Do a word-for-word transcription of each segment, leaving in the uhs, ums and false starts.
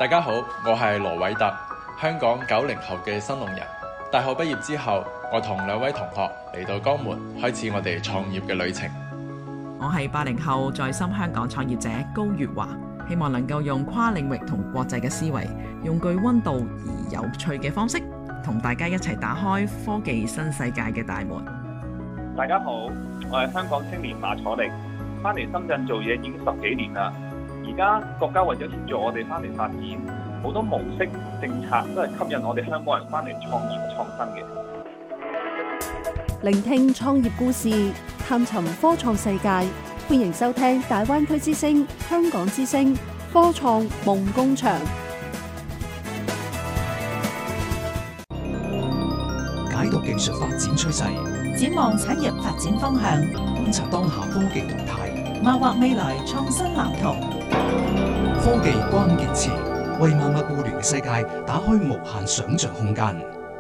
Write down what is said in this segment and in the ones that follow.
大家好，我係羅偉特，香港九零後嘅新農人。大學畢業之後，我同兩位同學嚟到江門，開始我哋創業嘅旅程。 我係八零後在深香港創業者高月華，希望能夠用跨領域同國際嘅思維，用具溫度而有趣嘅方式，同大家一齊打開科技新世界嘅大門。 大家好，我係香港青年馬楚力，翻嚟深圳做嘢已經十幾年啦。而家國家為咗協助我哋翻嚟發展，好多模式政策都係吸引我哋香港人翻嚟創業創新嘅。 聆聽創業故事，探尋科創世界，歡迎收聽大灣區之聲、香港之聲科創夢工場。 解讀技術發展趨勢， 展望產業發展方向， 觀察當下科技動態， 謀劃未來創新藍圖。 科技關鍵詞，為萬物互聯嘅世界打開無限想像空間。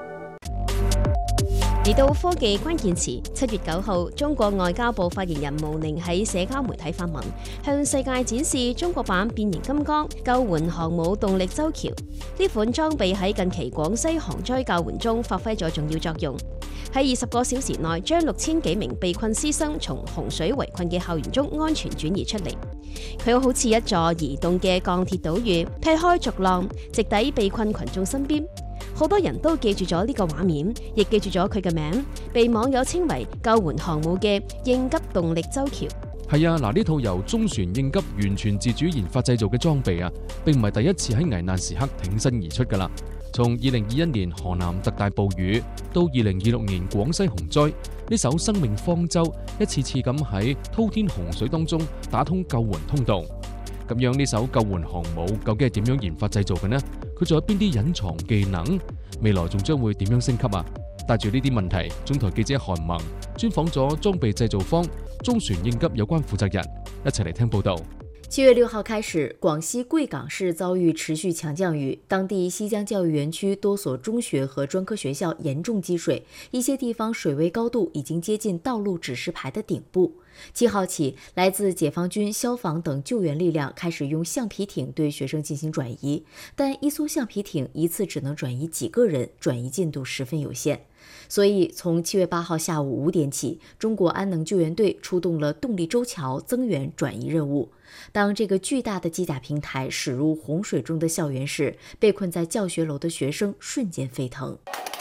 嚟到科技關鍵詞，七月九號，中國外交部發言人毛寧喺社交媒體發文，向世界展示中國版變形金剛救援航母動力舟橋。呢款裝備喺近期廣西洪災救援中發揮咗重要作用，喺二十個小時內將六千幾名被困師生從洪水圍困嘅校園中安全轉移出嚟。佢好似一座移動嘅鋼鐵島嶼，劈開逐浪，直抵被困群眾身邊。好多人都記住咗呢個畫面，亦記住咗佢嘅名，被網友稱為救援航母嘅應急動力舟橋。 係啊，嗱，呢套由中船應急完全自主研發製造嘅裝備啊，並唔係第一次喺危難時刻挺身而出噶啦。從二零二一年河南特大暴雨到二零二六年廣西洪災，呢艘生命方舟一次次咁喺滔天洪水當中打通救援通道。咁樣呢艘救援航母究竟係點樣研發製造嘅呢？佢仲有邊啲隱藏技能？未來仲將會點樣升級啊？帶住呢啲問題，中台記者韓萌專訪咗裝備製造方中船應急有關負責人，一齊嚟聽報道。 七月六號開始，廣西貴港市遭遇持續強降雨，當地西江教育園區多所中學和專科學校嚴重積水，一些地方水位高度已經接近道路指示牌的頂部。七號起，來自解放軍、消防等救援力量開始用橡皮艇對學生進行轉移，但一艘橡皮艇一次只能轉移幾個人，轉移進度十分有限。所以，從七月八號下午五點起，中國安能救援隊出動了動力舟橋增援轉移任務。當這個巨大的機甲平台駛入洪水中的校園時，被困在教學樓的學生瞬間沸騰。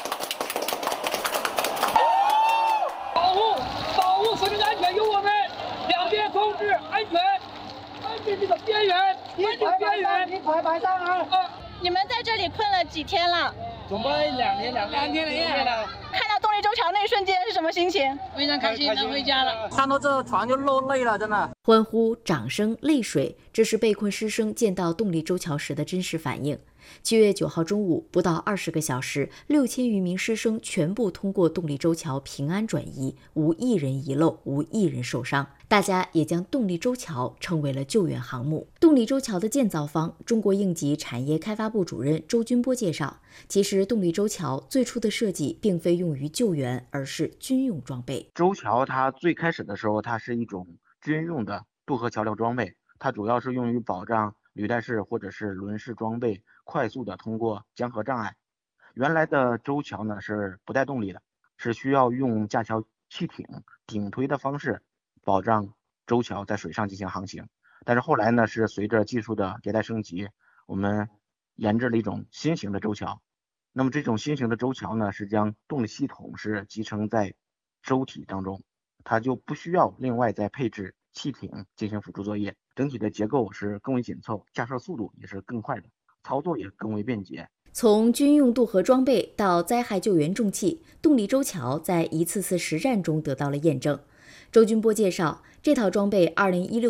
保護保護生命安全由我們兩邊控制安全，安全這個邊緣，安全邊緣，你快擺上啊！ 你們在這裡困了幾天了？ 總共兩天兩兩天了夜了。 看到動力舟橋那一瞬間是什麼心情？非常開心，能回家了。 看到這船就落淚了，真的。 歡呼、掌聲、淚水，這是被困師生見到動力舟橋時的真實反應。七月九號中午，不到二十個小時，六千餘名師生全部通過動力舟橋平安轉移，無一人遺漏，無一人受傷。大家也將動力舟橋稱為了救援航母。動力舟橋的建造方，中國應急產業開發部主任周軍波介紹，其實動力舟橋最初的設計並非用於救援，而是軍用裝備。 舟橋它最開始的時候，它是一種軍用的渡河橋樑裝備，它主要是用於保障履帶式或者是輪式裝備快速的通過江河障礙。原來的舟橋呢是不帶動力的，是需要用架橋汽艇頂推的方式保障舟橋在水上進行航行。但是後來呢，是隨着技術的迭代升級，我們研製了一種新型的舟橋。那麼這種新型的舟橋呢，是將動力系統是集成在舟體當中，它就不需要另外再配置汽艇進行輔助作業，整體的結構是更為緊湊，架設速度也是更快的，操作也更為便捷。 從軍用渡河裝備到災害救援重器，動力舟橋在一次次實戰中得到了驗證。周軍波介紹，這套裝備二零一六